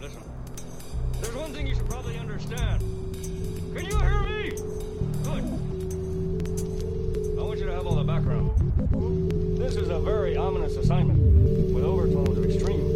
Listen. There's one thing you should probably understand. Can you hear me? Good. I want you to have all the background. This is a very ominous assignment, with overtones of extreme